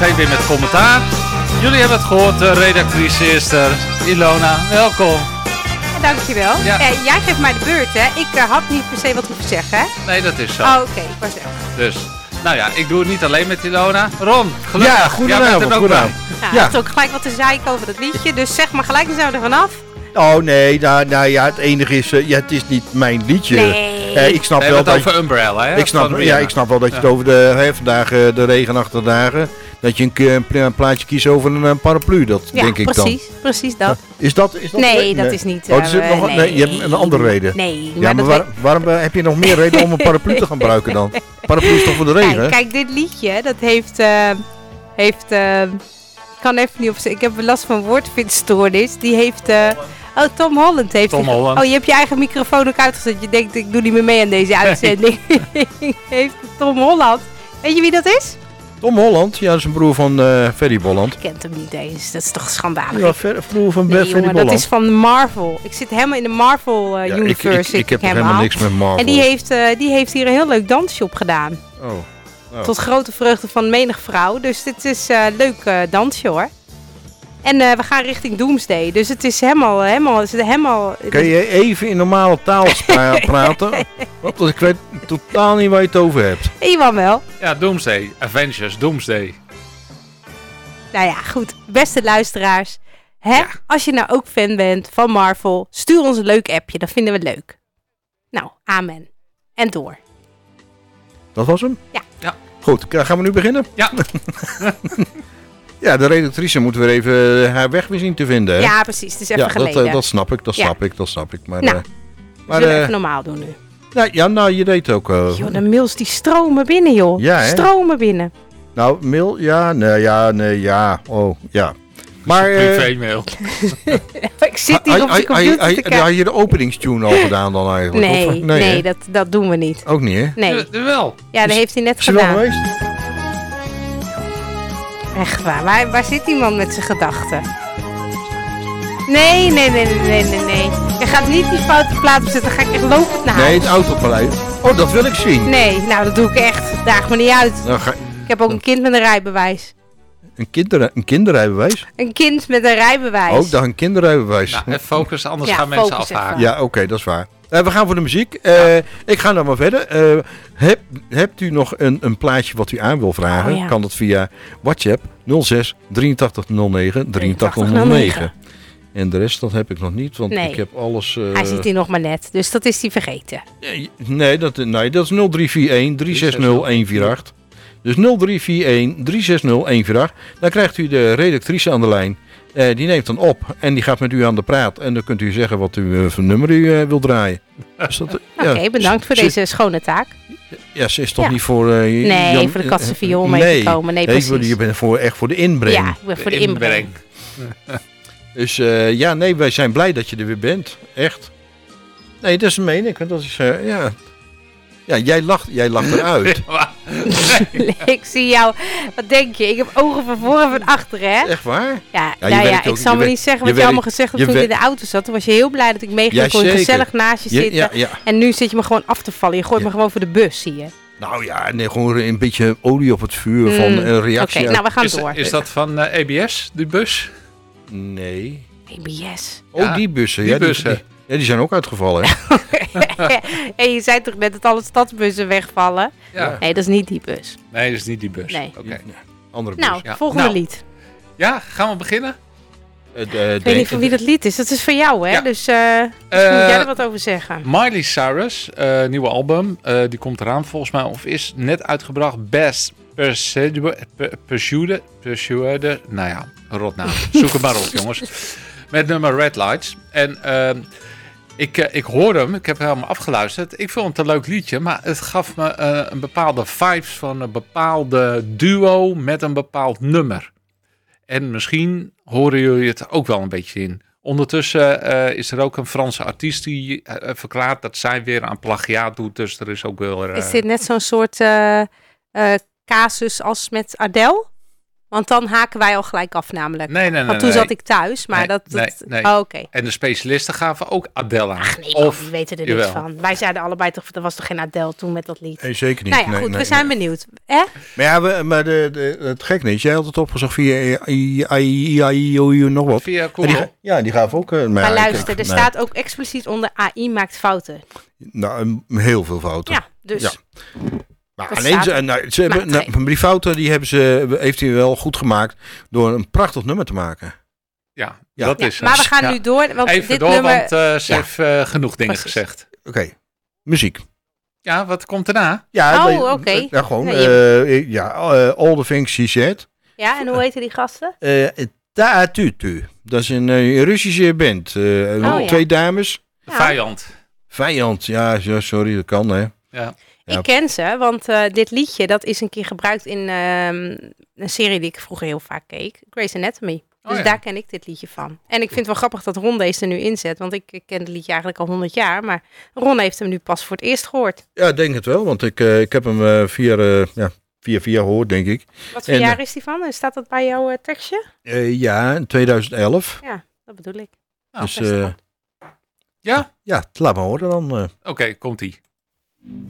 Zijn weer met commentaar. Jullie hebben het gehoord, de redactrice is er. Ilona, welkom. Dankjewel. Ja. Jij geeft mij de beurt, hè? Ik had niet per se wat hoeven zeggen, hè? Nee, dat is zo. Oh, oké, ik was echt. Dus, nou ja, ik doe het niet alleen met Ilona. Ron, gelukkig. Ja, goedenavond. Ja, ik heb ook gelijk wat te zeiken over dat liedje, dus zeg maar gelijk, dan zijn we er vanaf. Oh nee, nou ja, het enige is, het is niet mijn liedje. Nee. Ik snap we wel hebben dat het over Umbrella, hè? ik snap wel dat je het over vandaag de regenachtige dagen, dat je een plaatje kiest over een paraplu, dat denk ik dan. Precies dat. Is dat nee, dat is niet. Is het nog, nee, je hebt een andere reden. Nee. Ja, maar waarom heb je nog meer reden om een paraplu te gaan gebruiken dan? Paraplu is toch voor de regen? Kijk, dit liedje, dat heeft ik kan even niet op zeggen. Ik heb last van woordvindstoornis. Die heeft... Tom Holland heeft... Tom Holland. Oh, je hebt je eigen microfoon ook uitgezet. Je denkt, ik doe niet meer mee aan deze uitzending. Heeft Tom Holland. Weet je wie dat is? Tom Holland? Ja, dat is een broer van Ferry Bolland. Ik ken hem niet eens. Dat is toch schandalig. Ja, broer van Ferry Bolland. Dat is van Marvel. Ik zit helemaal in de Marvel universe. Ik heb helemaal niks met Marvel. En die heeft hier een heel leuk dansje op gedaan. Oh. Tot grote vreugde van menig vrouw. Dus dit is een leuk dansje hoor. En we gaan richting Doomsday. Dus het is helemaal... Kun je even in normale taal praten? Want ik weet totaal niet waar je het over hebt. Iwan wel. Ja, Doomsday. Avengers, Doomsday. Nou ja, goed. Beste luisteraars. Als je nou ook fan bent van Marvel, stuur ons een leuk appje. Dat vinden we leuk. Nou, amen. En door. Dat was hem? Ja. Goed, gaan we nu beginnen? Ja. Ja, de redactrice moet weer even haar weg weer zien te vinden. Hè? Ja, precies. Het is even geleden. Dat snap ik. Maar, nou, we zullen even normaal doen nu. Nou, je deed ook... Joh, de mails die stromen binnen, joh. Ja, stromen binnen. Nou, mail, ja. Maar... Privé-mail. Ik zit hier op de computer te kijken. Had je de openingstune al gedaan dan eigenlijk? Nee, dat doen we niet. Ook niet, hè? Nee. Wel. Ja, dat heeft hij net gedaan. gedaan. Is hij wel geweest? Echt waar. Waar zit die man met zijn gedachten? Nee. Je gaat niet die foute plaat opzetten. Dan ga ik echt lopend naar huis. Nee, het autopaleis. Oh, dat wil ik zien. Nee, nou dat doe ik echt. Daag me niet uit. Ik heb ook een kind met een rijbewijs. Een kinderrijbewijs? Een kind met een rijbewijs. Ook dan een kinderrijbewijs. Nou, focus, anders gaan mensen afhaken. Ja, oké, dat is waar. We gaan voor de muziek. Ik ga dan maar verder. Hebt u nog een plaatje wat u aan wil vragen? Ja. Kan dat via WhatsApp 06 8309 8309. En de rest, dat heb ik nog niet, want ik heb alles... Hij zit hier nog maar net, dus dat is hij vergeten. Nee, dat is 0341 360 148. Dus 0341 360 148. Dan krijgt u de redactrice aan de lijn. Die neemt dan op en die gaat met u aan de praat. En dan kunt u zeggen wat u voor nummer u wilt draaien. Dus Oké, bedankt voor deze schone taak. Ja, ze is toch niet voor... voor de katse viool mee te komen. Nee, precies. Je bent echt voor de inbreng. Ja, ik ben voor de inbreng. Dus wij zijn blij dat je er weer bent. Echt. Nee, dat meen ik. Dat is, Ja, jij lacht eruit. Ik zie jou. Wat denk je? Ik heb ogen van voor en van achter, hè? Echt waar? Ja, ik zal me niet zeggen wat je allemaal gezegd hebt toen je in de auto zat. Toen was je heel blij dat ik meeging. Kon je gezellig naast je zitten. Ja. En nu zit je me gewoon af te vallen. Je gooit me gewoon voor de bus, zie je. Nou ja, nee, gewoon een beetje olie op het vuur van een reactie. Oké, nou we gaan door. Is dat van ABS, die bus? Nee. ABS? Oh, die bussen. Die bussen. Die zijn ook uitgevallen, hè? En je zei toch net dat alle stadsbussen wegvallen? Ja. Nee, dat is niet die bus. Nee, dat is niet die bus. Nee. Oké. Andere bus. Nou, volgende lied. Ja, gaan we beginnen? Ik weet niet van wie dat lied is. Dat is van jou, hè? Ja. Dus moet jij er wat over zeggen. Miley Cyrus, nieuwe album. Die komt eraan volgens mij. Of is net uitgebracht. Best Persuader. Nou ja, rotnaam. Zoek het maar op, jongens. Met nummer Red Lights. En ik hoorde hem. Ik heb hem helemaal afgeluisterd. Ik vond het een leuk liedje. Maar het gaf me een bepaalde vibes van een bepaalde duo met een bepaald nummer. En misschien horen jullie het ook wel een beetje in. Ondertussen is er ook een Franse artiest die verklaart dat zij weer aan plagiaat doet. Dus er is ook wel... Is dit net zo'n soort casus als met Adele? Want dan haken wij al gelijk af namelijk. Nee. Want toen zat ik thuis, maar Nee. Oh, oké. En de specialisten gaven ook Adele aan. Ach nee, man, die weten er niks jawel. van. Wij zeiden allebei toch, er was toch geen Adele toen met dat lied. Nee, zeker niet. Nou ja, Nee, goed, nee, we zijn nee. benieuwd. Hè? Maar ja, het gek niet. Jij had het opgezocht via AI, nog wat. Via En Google. die gaven ook... Maar luister, er staat ook expliciet onder AI maakt fouten. Nou, heel veel fouten. Ja, dus... Ja. Maar Dat alleen staat ze hebben, Maar die fouten heeft hij wel goed gemaakt door een prachtig nummer te maken. Ja, Ja. dat Ja, is maar we gaan ja. nu door, want Even dit door, nummer... want ze heeft genoeg dingen Precies. gezegd. Oké, muziek. Ja, wat komt erna? Ja, Oh, oké. Ja, gewoon. Nee, All the Things She Said. Ja, en hoe heten die gasten? Taatutu. Dat is een Russische band. ja. 2 dames. De Ja. vijand. Vijand. Ja, sorry, dat kan hè. Ja. Ja. Ik ken ze, want dit liedje dat is een keer gebruikt in een serie die ik vroeger heel vaak keek. Grey's Anatomy. Dus ja. daar ken ik dit liedje van. En ik vind het wel grappig dat Ron deze er nu inzet. Want ik ken het liedje eigenlijk al 100 jaar. Maar Ron heeft hem nu pas voor het eerst gehoord. Ja, ik denk het wel. Want ik heb hem via gehoord, denk ik. Wat voor En, jaar is die van? Staat dat bij jouw tekstje? Ja, in 2011. Ja, dat bedoel ik. Nou, Dus best wel. Ja? ja, laat maar horen dan. Oké, komt-ie.